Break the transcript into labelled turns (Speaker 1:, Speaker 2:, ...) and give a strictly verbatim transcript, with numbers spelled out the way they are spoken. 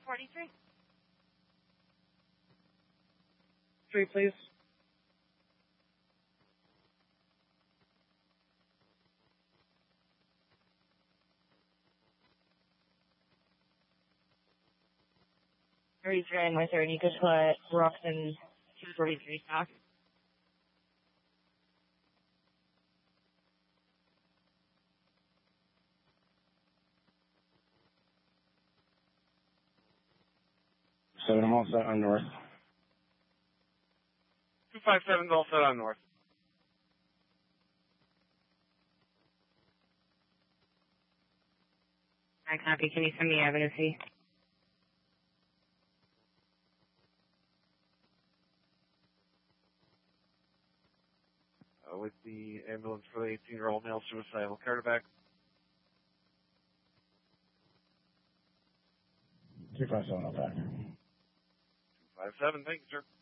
Speaker 1: forty-three.
Speaker 2: Three, please.
Speaker 1: thirty-three and my third, you could put Roxon two forty-three stock.
Speaker 2: Seven, I'm all set on north.
Speaker 3: two five seven's all set on north.
Speaker 1: I copy. Can you send me Avenue C?
Speaker 3: Uh, with the ambulance for the eighteen-year-old male suicidal. Carterback.
Speaker 2: Two five seven, I'll back.
Speaker 3: two five seven, thank you, sir.